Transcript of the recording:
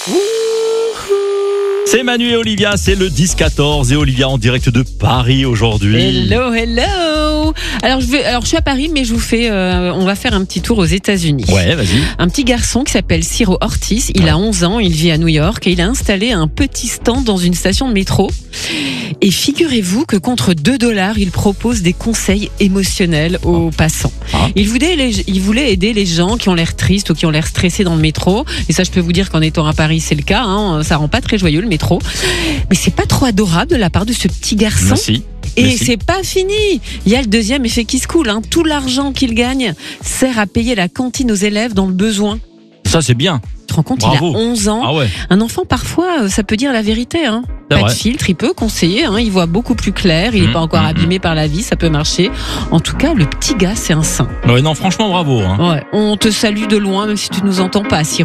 C'est Manu et Olivia, c'est le 10-14 et Olivia en direct de Paris aujourd'hui. Hello. Alors je suis à Paris, mais je vous fais, on va faire un petit tour aux États-Unis. Ouais, vas-y. Un petit garçon qui s'appelle Ciro Ortiz, il a 11 ans, il vit à New York et il a installé un petit stand dans une station de métro. Et figurez-vous que contre $2, il propose des conseils émotionnels aux passants. Il voulait aider les gens qui ont l'air tristes ou qui ont l'air stressés dans le métro. Et ça, je peux vous dire qu'en étant à Paris, c'est le cas. Ça rend pas très joyeux le métro. Mais c'est pas trop adorable de la part de ce petit garçon. Merci. Et c'est pas fini. Il y a le deuxième effet qui se coule. Tout l'argent qu'il gagne sert à payer la cantine aux élèves dans le besoin. Ça, c'est bien. Tu te rends compte, Bravo. il a 11 ans. Ah ouais. Un enfant, parfois, ça peut dire la vérité. C'est Pas vrai. de filtre, il peut conseiller. Il voit beaucoup plus clair. Il n'est pas encore abîmé par la vie. Ça peut marcher. En tout cas, le petit gars, c'est un saint. Ouais, non, franchement, bravo. Ouais. On te salue de loin, même si tu nous entends pas, Cyril.